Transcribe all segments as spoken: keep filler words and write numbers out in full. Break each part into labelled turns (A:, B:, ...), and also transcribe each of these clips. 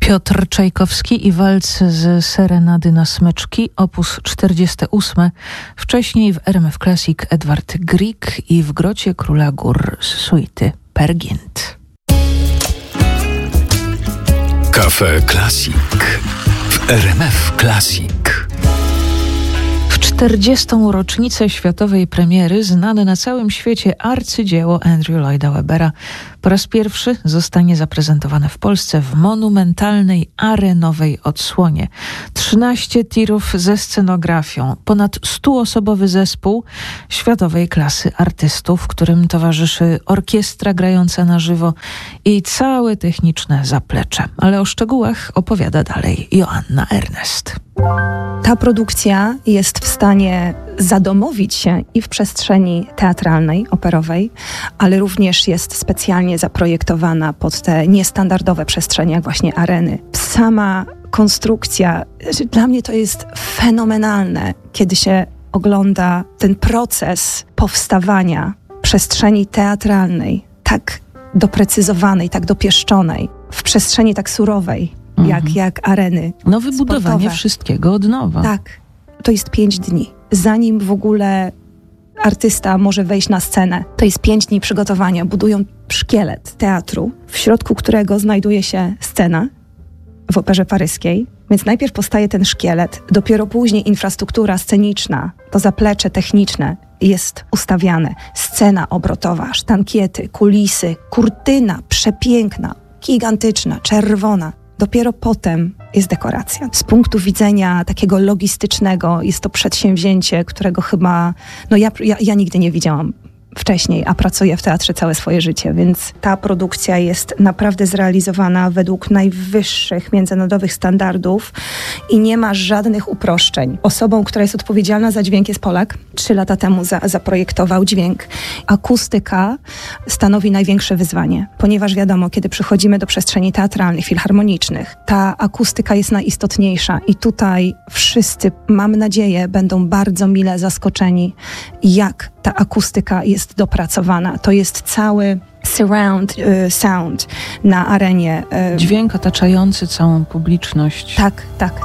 A: Piotr Czajkowski i walc z Serenady na smyczki, opus czterdziesty ósmy. Wcześniej w R M F Classic Edward Grieg i w Grocie Króla Gór z suity Peer Gynt.
B: Cafe Classic w R M F Classic.
A: W czterdziestą rocznicę światowej premiery znane na całym świecie arcydzieło Andrew Lloyda Webbera po raz pierwszy zostanie zaprezentowane w Polsce w monumentalnej, arenowej odsłonie. trzynaście tirów ze scenografią, ponad stuosobowy zespół światowej klasy artystów, którym towarzyszy orkiestra grająca na żywo i całe techniczne zaplecze. Ale o szczegółach opowiada dalej Joanna Ernest.
C: Ta produkcja jest w stanie zadomowić się i w przestrzeni teatralnej, operowej, ale również jest specjalnie zaprojektowana pod te niestandardowe przestrzenie, jak właśnie areny. Sama konstrukcja, dla mnie to jest fenomenalne, kiedy się ogląda ten proces powstawania przestrzeni teatralnej, tak doprecyzowanej, tak dopieszczonej, w przestrzeni tak surowej, mhm. jak, jak areny
A: No wybudowanie
C: sportowe.
A: Wszystkiego od nowa.
C: Tak, to jest pięć dni. Zanim w ogóle artysta może wejść na scenę, to jest pięć dni przygotowania. Budują szkielet teatru, w środku którego znajduje się scena w Operze Paryskiej. Więc najpierw powstaje ten szkielet, dopiero później infrastruktura sceniczna, to zaplecze techniczne jest ustawiane. Scena obrotowa, sztankiety, kulisy, kurtyna przepiękna, gigantyczna, czerwona. Dopiero potem jest dekoracja. Z punktu widzenia takiego logistycznego jest to przedsięwzięcie, którego chyba, no ja, ja, ja nigdy nie widziałam wcześniej, a pracuję w teatrze całe swoje życie, więc ta produkcja jest naprawdę zrealizowana według najwyższych międzynarodowych standardów i nie ma żadnych uproszczeń. Osobą, która jest odpowiedzialna za dźwięk, jest Polak. Trzy lata temu za, zaprojektował dźwięk. Akustyka stanowi największe wyzwanie, ponieważ wiadomo, kiedy przychodzimy do przestrzeni teatralnych, filharmonicznych, ta akustyka jest najistotniejsza i tutaj wszyscy, mam nadzieję, będą bardzo mile zaskoczeni, jak ta akustyka jest dopracowana. To jest cały surround y, sound na arenie. Y.
A: Dźwięk otaczający całą publiczność.
C: Tak, tak.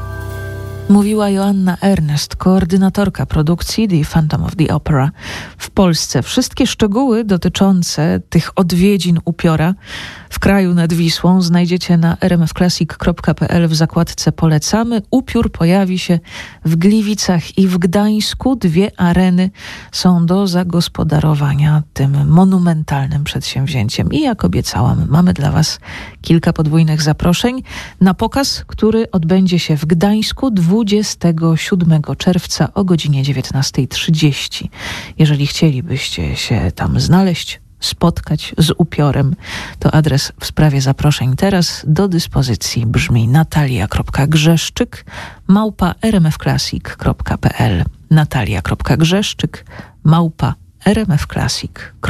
A: Mówiła Joanna Ernest, koordynatorka produkcji The Phantom of the Opera w Polsce. Wszystkie szczegóły dotyczące tych odwiedzin upiora w kraju nad Wisłą znajdziecie na r m f classic kropka p l w zakładce Polecamy. Upiór pojawi się w Gliwicach i w Gdańsku. Dwie areny są do zagospodarowania tym monumentalnym przedsięwzięciem. I jak obiecałam, mamy dla Was kilka podwójnych zaproszeń na pokaz, który odbędzie się w Gdańsku dwudziestego siódmego czerwca o godzinie dziewiętnasta trzydzieści. Jeżeli chcielibyście się tam znaleźć, spotkać z upiorem, to adres w sprawie zaproszeń teraz do dyspozycji brzmi natalia.grzeszczyk małpa r m f classic kropka p l natalia.grzeszczyk małpa r m f classic kropka p l